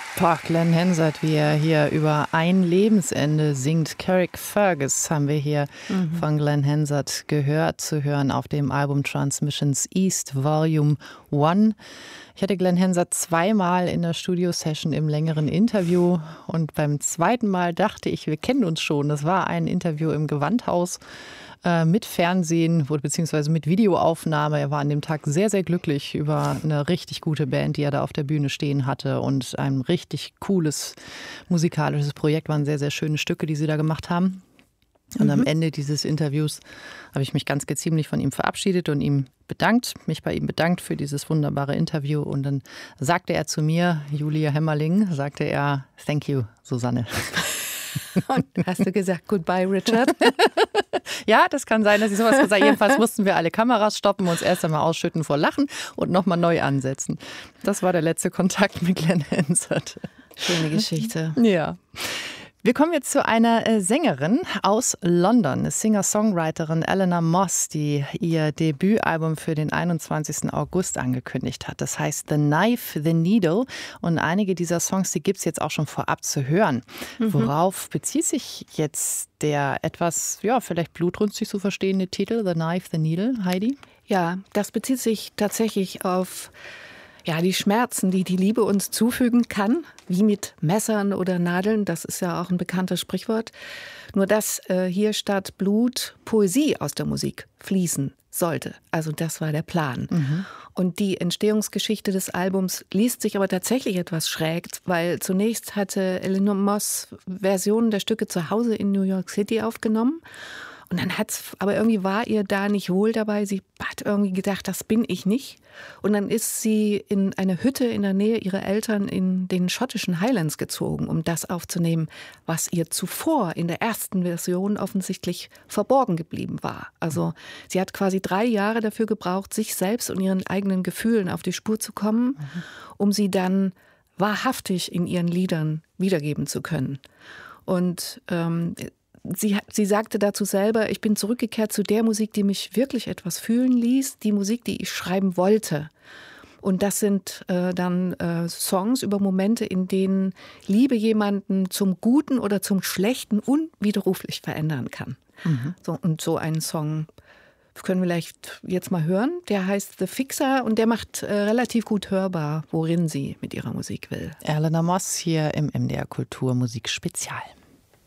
Boah, Glenn Hansard, wie er hier über ein Lebensende singt. Carrickfergus haben wir hier von Glenn Hansard gehört, zu hören auf dem Album Transmissions East Volume 1. Ich hatte Glenn Hansard zweimal in der Studio-Session im längeren Interview und beim zweiten Mal dachte ich, wir kennen uns schon. Das war ein Interview im Gewandhaus mit Fernsehen beziehungsweise mit Videoaufnahme. Er war an dem Tag sehr, sehr glücklich über eine richtig gute Band, die er da auf der Bühne stehen hatte und ein richtig cooles musikalisches Projekt. Waren sehr, sehr schöne Stücke, die sie da gemacht haben. Und am Ende dieses Interviews habe ich mich ganz geziemlich von ihm verabschiedet und mich bei ihm bedankt für dieses wunderbare Interview. Und dann sagte er zu mir, Julia Hemmerling, sagte er, thank you, Susanne. Und hast du gesagt, goodbye, Richard? Ja, das kann sein, dass ich sowas gesagt habe. Jedenfalls mussten wir alle Kameras stoppen, uns erst einmal ausschütten vor Lachen und nochmal neu ansetzen. Das war der letzte Kontakt mit Glenn Hansard. Schöne Geschichte. Ja. Wir kommen jetzt zu einer Sängerin aus London, eine Singer-Songwriterin Eleanor Moss, die ihr Debütalbum für den 21. August angekündigt hat. Das heißt The Knife, The Needle. Und einige dieser Songs, die gibt es jetzt auch schon vorab zu hören. Worauf bezieht sich jetzt der etwas, vielleicht blutrünstig zu verstehende Titel The Knife, The Needle, Heidi? Ja, das bezieht sich tatsächlich auf die Schmerzen, die die Liebe uns zufügen kann, wie mit Messern oder Nadeln, das ist ja auch ein bekanntes Sprichwort. Nur dass hier statt Blut Poesie aus der Musik fließen sollte. Also das war der Plan. Und die Entstehungsgeschichte des Albums liest sich aber tatsächlich etwas schräg, weil zunächst hatte Eleanor Moss Versionen der Stücke zu Hause in New York City aufgenommen. Und dann aber irgendwie war ihr da nicht wohl dabei. Sie hat irgendwie gedacht, das bin ich nicht. Und dann ist sie in eine Hütte in der Nähe ihrer Eltern in den schottischen Highlands gezogen, um das aufzunehmen, was ihr zuvor in der ersten Version offensichtlich verborgen geblieben war. Also sie hat quasi 3 Jahre dafür gebraucht, sich selbst und ihren eigenen Gefühlen auf die Spur zu kommen, um sie dann wahrhaftig in ihren Liedern wiedergeben zu können. Und Sie sagte dazu selber, ich bin zurückgekehrt zu der Musik, die mich wirklich etwas fühlen ließ, die Musik, die ich schreiben wollte. Und das sind dann Songs über Momente, in denen Liebe jemanden zum Guten oder zum Schlechten unwiderruflich verändern kann. So einen Song können wir vielleicht jetzt mal hören. Der heißt The Fixer und der macht relativ gut hörbar, worin sie mit ihrer Musik will. Eleanor Moss hier im MDR Kultur Musik Spezial.